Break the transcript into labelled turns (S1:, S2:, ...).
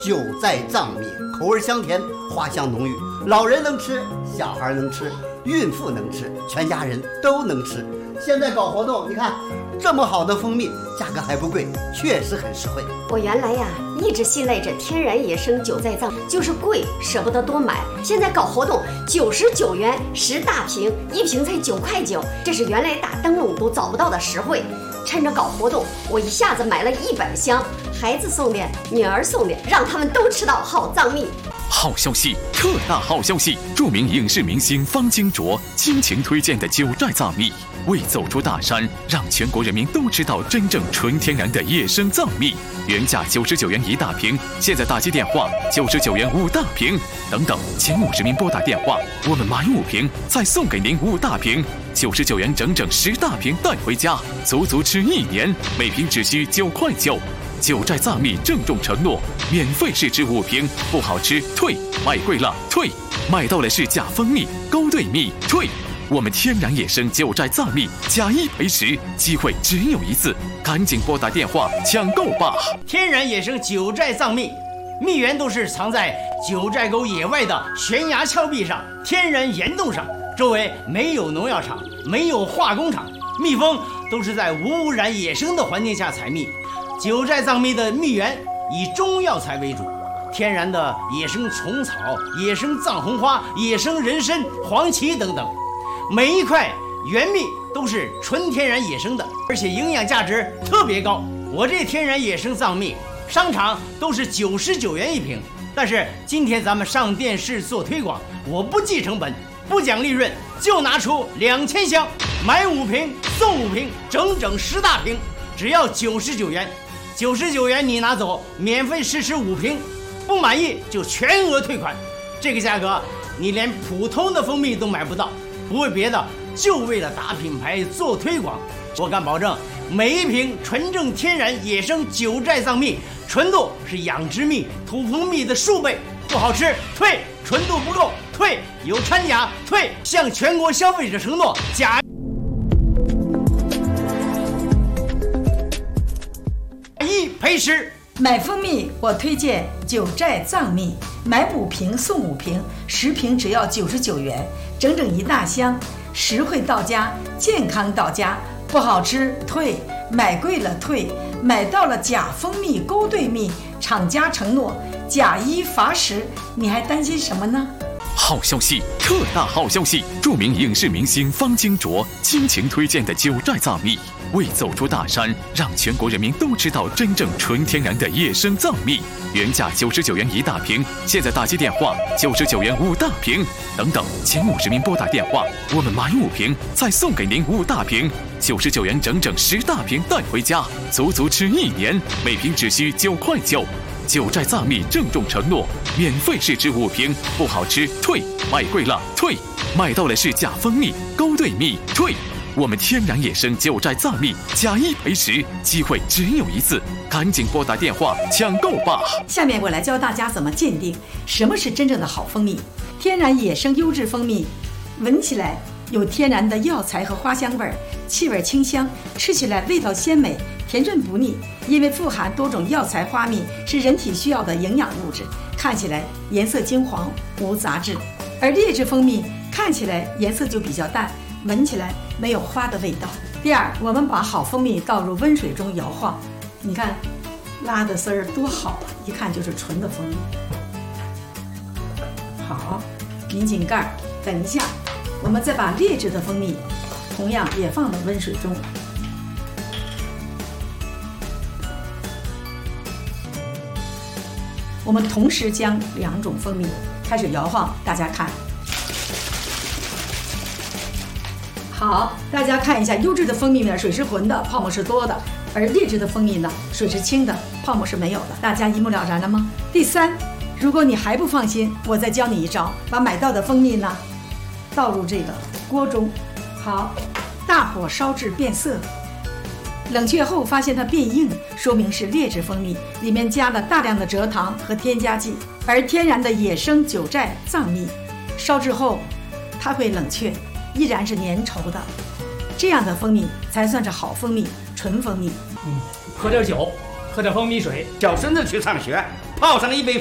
S1: 酒在藏蜜，口味香甜，花香浓郁，老人能吃，小孩能吃，孕妇能吃，全家人都能吃。现在搞活动，你看这么好的蜂蜜，价格还不贵，确实很实惠。
S2: 我原来呀一直信赖着天然野生酒在藏，就是贵舍不得多买。现在搞活动，99元10大瓶，1瓶才9块9，这是原来打灯笼都找不到的实惠。趁着搞活动，我一下子买了100箱，孩子送的，女儿送的，让他们都吃到好藏蜜。
S3: 好消息，特大好消息！著名影视明星方金卓倾情推荐的九寨藏蜜，为走出大山，让全国人民都知道真正纯天然的野生藏蜜。原价99元1大瓶，现在打击电话99元5大瓶，等等，前50名拨打电话，我们买5瓶再送给您5大瓶，99元整整10大瓶带回家，足足吃1年，每瓶只需9块9。九寨藏蜜郑重承诺，免费试吃5瓶，不好吃退，买贵了退，买到了是假蜂蜜、勾兑蜜退。我们天然野生九寨藏蜜假1赔10，机会只有一次，赶紧拨打电话抢购吧！
S4: 天然野生九寨藏蜜，蜜源都是藏在九寨沟野外的悬崖峭壁上、天然岩洞上，周围没有农药厂，没有化工厂，蜜蜂都是在无污染野生的环境下采蜜。九寨藏蜜的蜜源以中药材为主，天然的野生虫草、野生藏红花、野生人参、黄芪等等，每一块原蜜都是纯天然野生的，而且营养价值特别高。我这天然野生藏蜜，商场都是99元1瓶，但是今天咱们上电视做推广，我不计成本，不讲利润，就拿出2000箱，买5瓶送5瓶，整整10大瓶，只要99元。99元你拿走，免费试吃5瓶，不满意就全额退款。这个价格你连普通的蜂蜜都买不到，不为别的，就为了打品牌做推广。我敢保证，每一瓶纯正天然野生九寨藏蜜，纯度是养殖蜜、土蜂蜜的数倍。不好吃退，纯度不够退，有掺假退，向全国消费者承诺，假1赔10。
S5: 买蜂蜜我推荐九寨藏蜜，买5瓶送5瓶，10瓶只要99元，整整1大箱，实惠到家，健康到家。不好吃退，买贵了退，买到了假蜂蜜、勾兑蜜，厂家承诺假1罚10，你还担心什么呢？
S3: 好消息，特大好消息！著名影视明星方金卓倾情推荐的九寨藏蜜，为走出大山，让全国人民都知道真正纯天然的野生藏蜜。原价99元1大瓶，现在打击电话99元5大瓶，等等，前50名拨打电话，我们买5瓶再送给您5大瓶，99元整整10大瓶带回家，足足吃1年，每瓶只需9块9。九寨藏蜜郑重承诺，免费试吃5瓶，不好吃退，买贵了退，买到了是假蜂蜜、勾兑蜜退。我们天然野生九寨藏蜜假1赔10，机会只有一次，赶紧拨打电话抢购吧！
S5: 下面我来教大家怎么鉴定什么是真正的好蜂蜜。天然野生优质蜂蜜，闻起来有天然的药材和花香味，气味清香，吃起来味道鲜美，甜润不腻。因为富含多种药材花蜜，是人体需要的营养物质，看起来颜色金黄，无杂质。而劣质蜂蜜看起来颜色就比较淡，闻起来没有花的味道。第二，我们把好蜂蜜倒入温水中摇晃，你看拉的丝儿多好啊，一看就是纯的蜂蜜。好，拧紧盖儿，等一下我们再把劣质的蜂蜜同样也放到温水中。我们同时将2种蜂蜜开始摇晃，大家看。好，大家看一下，优质的蜂蜜呢，水是浑的，泡沫是多的；而劣质的蜂蜜呢，水是清的，泡沫是没有的。大家一目了然了吗？第三，如果你还不放心，我再教你一招，把买到的蜂蜜呢倒入这个锅中，好，大火烧至变色。冷却后发现它变硬，说明是劣质蜂蜜，里面加了大量的蔗糖和添加剂。而天然的野生九寨藏蜜，烧制后它会冷却，依然是粘稠的，这样的蜂蜜才算是好蜂蜜，纯蜂蜜。
S6: 喝点酒，喝点蜂蜜水，
S1: 小孙子去上学，
S6: 泡上一杯